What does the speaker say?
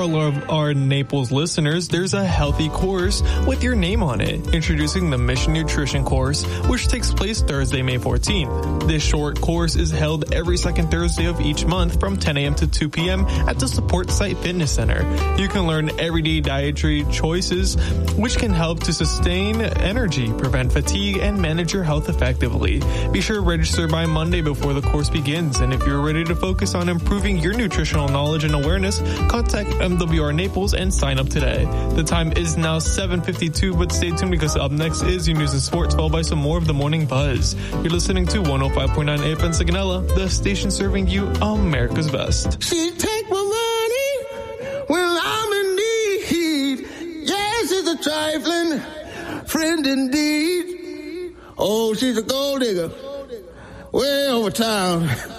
all of our Naples listeners, there's a healthy course with your name on it. Introducing the Mission Nutrition course, which takes place Thursday, May 14th. This short course is held every second Thursday of each month from 10 a.m. to 2 p.m. at the Support Site Fitness Center. You can learn everyday dietary choices, which can help to sustain energy, prevent fatigue, and manage your health effectively. Be sure to register by Monday before the course begins, and if you're ready to focus on improving your nutritional knowledge and awareness, contact MWR Naples and sign up today. The time is now 7:52, but stay tuned because up next is your news and sports, followed by some more of the Morning Buzz. You're listening to 105.9 AFN Sigonella, the station serving you America's best. She take my money when I'm in need. Yes, she's a trifling friend indeed. Oh, she's a gold digger way over town.